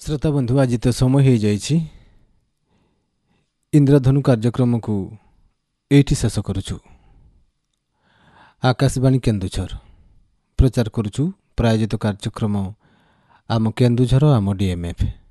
श्रोता बंधु आज तो समय हो जाइए इंद्रधनु कार्यक्रम को एठी शेष करुचु। आकाशवाणी केन्दुझर प्रचार करुचु प्रायोजित कार्यक्रम आम केन्दुझर आम डीएमएफ।